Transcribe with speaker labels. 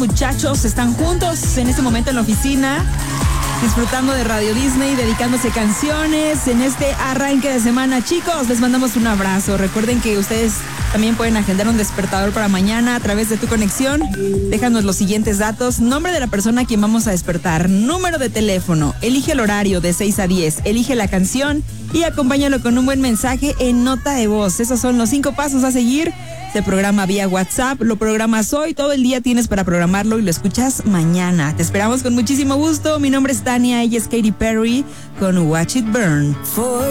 Speaker 1: muchachos están juntos en este momento en la oficina, disfrutando de Radio Disney, dedicándose canciones en este arranque de semana. Chicos, les mandamos un abrazo. Recuerden que ustedes también pueden agendar un despertador para mañana a través de Tu Conexión. Déjanos los siguientes datos: nombre de la persona a quien vamos a despertar, número de teléfono, elige el horario de 6 a 10, elige la canción y acompáñalo con un buen mensaje en nota de voz. Esos son los 5 pasos a seguir. Se programa vía WhatsApp, lo programas hoy, todo el día tienes para programarlo y lo escuchas mañana. Te esperamos con muchísimo gusto. Mi nombre es Tania, ella es Katy Perry con Watch It Burn.